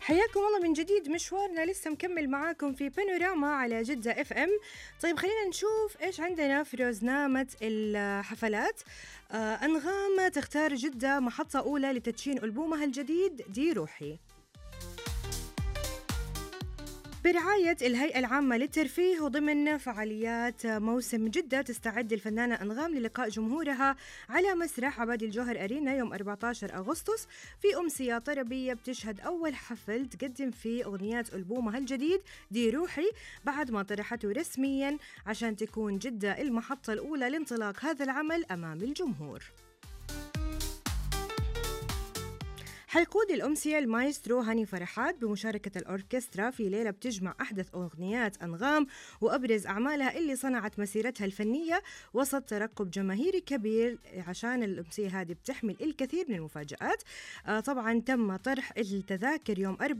حياكم الله من جديد. مشوارنا لسه مكمل معاكم في بانوراما على جدة اف ام. طيب خلينا نشوف ايش عندنا في روزنامة الحفلات. أنغام تختار جدة محطة أولى لتدشين ألبومها الجديد دي روحي. برعاية الهيئة العامة للترفيه وضمن فعاليات موسم جدة، تستعد الفنانة أنغام للقاء جمهورها على مسرح عبادي الجوهر أرينا يوم 14 أغسطس في أمسية طربية بتشهد أول حفل تقدم فيه أغنيات ألبومها الجديد دي روحي، بعد ما طرحته رسميا عشان تكون جدة المحطة الأولى لانطلاق هذا العمل أمام الجمهور. حيقود الأمسية المايسترو هاني فرحات بمشاركة الأوركسترا في ليلة بتجمع أحدث أغنيات أنغام وأبرز أعمالها اللي صنعت مسيرتها الفنية وسط ترقب جماهيري كبير، عشان الأمسية هذه بتحمل الكثير من المفاجآت. طبعا تم طرح التذاكر يوم